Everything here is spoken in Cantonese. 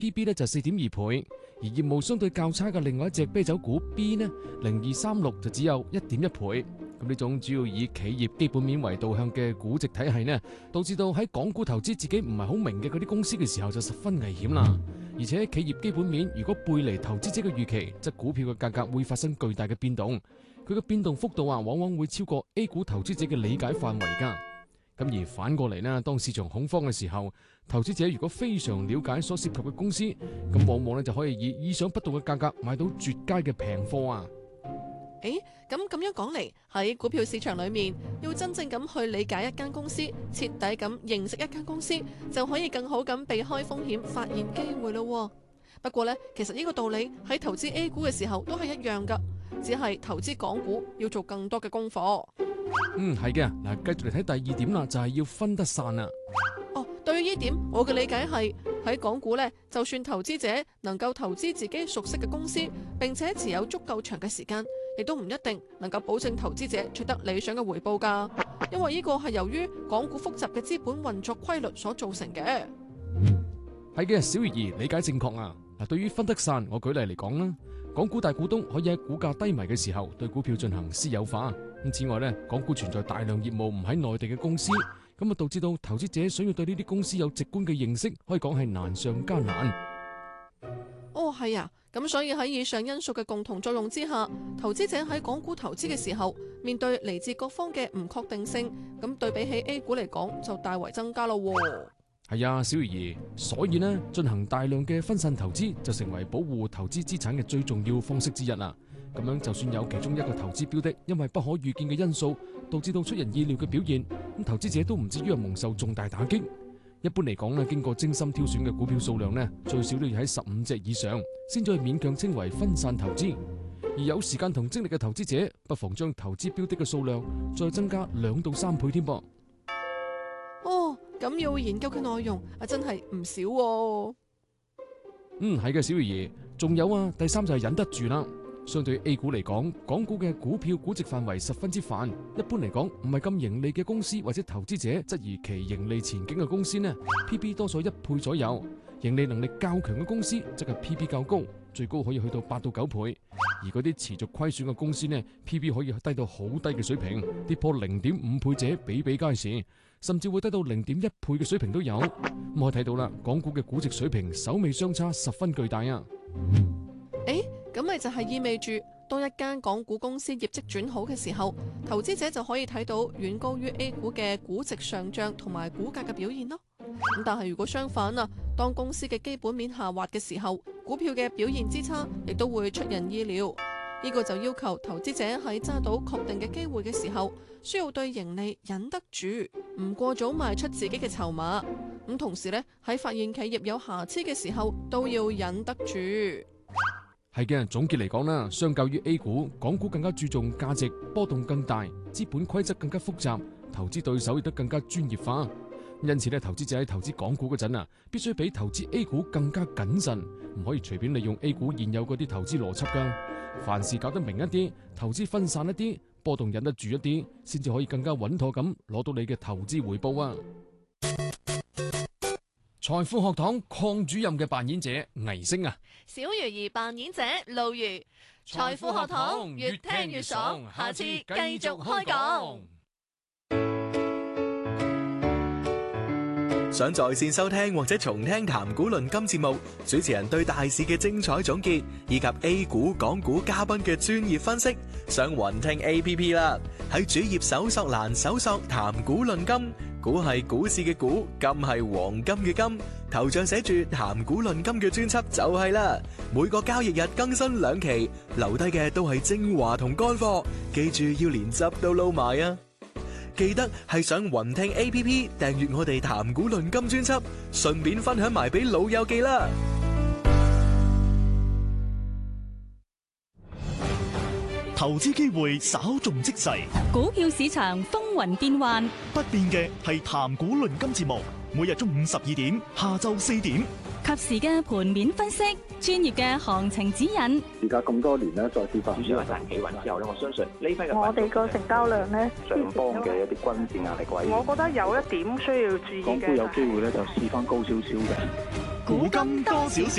，PB 咧就4.2倍，而業務相對較差嘅另外一隻啤酒股 B 呢，0236就只有1.1倍。咁呢種主要以企業基本面為導向嘅估值體系呢，導致到喺港股投資自己唔係好明嘅嗰啲公司嘅時候就十分危險啦。而且企業基本面如果背離投資者嘅預期，則股票嘅價格會發生巨大嘅變動，佢嘅變動幅度往往會超過 A 股投資者嘅理解範圍㗎。咁而反過嚟呢，當市場恐慌嘅時候，投資者如果非常了解所涉及嘅公司，咁往往就可以以意想不到嘅價格買到絕佳嘅平貨啊！ 咁樣講嚟，喺股票市場裏面，要真正咁去理解一間公司，徹底咁認識一間公司，就可以更好咁避開風險，發現機會咯。不過呢，其實呢個道理喺投資 A 股嘅時候都係一樣噶，只係投資港股要做更多嘅功課。 係嘅。嗱，繼續嚟睇第二點啦，就係要分得散啦。 對於呢點，我嘅理解係喺港股呢，就算投資者能夠投資自己熟悉嘅公司，並且持有足夠長嘅時間，亦都唔一定能夠保證投資者取得理想嘅回報㗎。因為呢個係由於港股複雜嘅資本運作規律所造成嘅。 係嘅，小魚兒理解正確啊！嗱，對於分得散，我舉例嚟講啦，港股大股東可以喺股價低迷嘅時候對股票進行私有化。咁此外呢，港股存在大量業務唔喺內地嘅公司，咁導致到投資者想要對呢啲公司有直觀嘅認識，可以講係難上加難。 係啊，咁所以喺以上因素嘅共同作用之下，投資者喺港股投資嘅時候，面對嚟自各方嘅唔確定性，咁對比起 A 股嚟講就大為增加咯。 係啊，小魚兒，所以呢，進行大量嘅分散投資就成為保護投資資產嘅最重要方式之一啦。咁樣就算有其中一個投資標的因為不可預見嘅因素導致到出人意料嘅表現，咁投資者都唔至於蒙受重大打擊。一般嚟講呢，經過精心挑選嘅股票數量呢，最少都要喺15隻以上，先至勉強稱為分散投資。而有時間同精力嘅投資者，不妨將投資標的嘅數量再增加2到3倍添噃。 咁要研究嘅內容真係唔少喎。 係嘅，小魚兒，仲有啊，第三就係忍得住啦。相對於 A 股嚟講，港股嘅股票估值範圍十分之泛，一般嚟講唔係咁盈利嘅公司或者投資者質疑其盈利前景嘅公司呢， PB 多數1倍左右，盈利能力較強嘅公司則係 PB 較高，最高可以去到8到9倍，而嗰啲持續虧損嘅公司呢， PB 可以低到好低嘅水平，跌破0.5倍者比比皆是，甚至會低到0.1倍嘅水平都有。咁可以睇到啦，港股嘅估值水平首尾相差十分巨大啊！ 咁咪就係意味住，當一間港股公司業績轉好嘅時候，投資者就可以睇到遠高於 A 股嘅估值上漲同埋股價嘅表現咯。咁但係如果相反啊，當公司嘅基本面下滑嘅時候，股票嘅表現之差亦都會出人意料。呢個就要求投資者喺揸到確定嘅機會嘅時候，需要對盈利忍得住，唔過早賣出自己嘅籌碼。咁同時呢，喺發現企業有瑕疵嘅時候，都要忍得住。 係嘅，總結嚟講啦，相較於 A 股，港股更加注重價值，波動更大，資本規則更加複雜，投資對手亦都更加專業化。因此咧，投資者喺投資港股嗰陣必須比投資 A 股更加謹慎，唔可以隨便利用 A 股現有嗰啲投資邏輯噶。凡事搞得明一啲，投資分散一啲，波動忍得住一啲，先至可以更加穩妥咁攞到你嘅投資回報啊！財富學堂鄺主任嘅扮演者倪星啊， 小魚兒扮演者路如。財富學堂越聽越爽，下次繼續開講。 想在線收聽或者重聽談股論金節目，主持人對大市嘅精彩總結，以及 A 股、港股嘉賓嘅專業分析，上雲聽 APP 啦。喺主頁搜索欄搜索談股論金，股係股市嘅股，金係黃金嘅金，頭像寫住談股論金嘅專輯就係啦。每個交易日更新2期，留低嘅都係精華同乾貨，記住要連汁都撈埋啊！記得係上雲聽 APP 訂閱我哋談股論金專輯，順便分享埋俾老友記啦。 投資機會稍縱即逝， 股票市場風雲變幻， 不變嘅係談股論金節目，每日中午12點，下晝4點， 及時嘅盤面分析，專業嘅行情指引。 而家咁多年咧，再次發展主要係大企穩之後咧，我相信呢批嘅我哋個成交量咧， 上方嘅一啲均線壓力位， 我覺得有一點需要注意嘅， 港股有機會咧就試翻高少少嘅。 古今多少事。